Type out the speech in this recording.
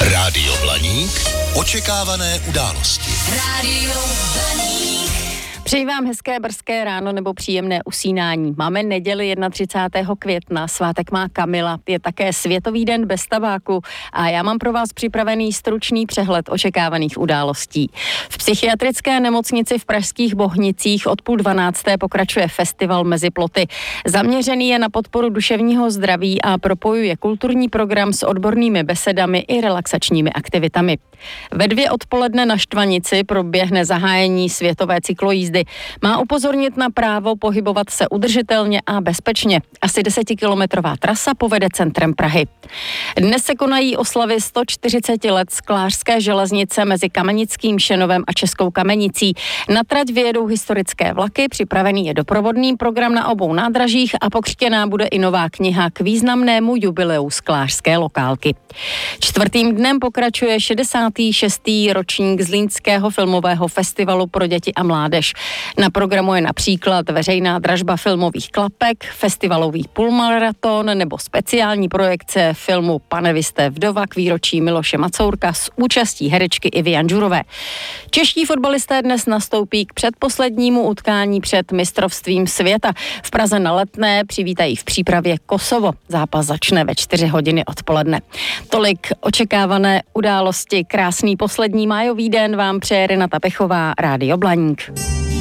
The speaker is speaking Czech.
Rádio Blaník. Očekávané události. Rádio Blaník. Přeji vám hezké brzké ráno nebo příjemné usínání. Máme neděli 31. května, svátek má Kamila, je také Světový den bez tabáku a já mám pro vás připravený stručný přehled očekávaných událostí. V psychiatrické nemocnici v pražských Bohnicích od 11:30 pokračuje festival Mezi ploty. Zaměřený je na podporu duševního zdraví a propojuje kulturní program s odbornými besedami i relaxačními aktivitami. Ve 2 odpoledne na Štvanici proběhne zahájení světové cyklojízdy. Má upozornit na právo pohybovat se udržitelně a bezpečně. Asi 10kilometrová trasa povede centrem Prahy. Dnes se konají oslavy 140 let sklářské železnice mezi Kamenickým Šenovem a Českou Kamenicí. Na trať vyjedou historické vlaky, připravený je doprovodný program na obou nádražích a pokřtěná bude i nová kniha k významnému jubileu sklářské lokálky. 4. dnem pokračuje 66. ročník Zlínského filmového festivalu pro děti a mládež. Na programu je například veřejná dražba filmových klapek, festivalový půlmaraton nebo speciální projekce filmu Pane, vy jste vdova k výročí Miloše Macourka s účastí herečky Ivy Janžurové. Čeští fotbalisté dnes nastoupí k předposlednímu utkání před mistrovstvím světa. V Praze na Letné přivítají v přípravě Kosovo. Zápas začne ve 4 hodiny odpoledne. Tolik očekávané události. Krásný poslední májový den vám přeje Renata Pechová, Rádio Blaník.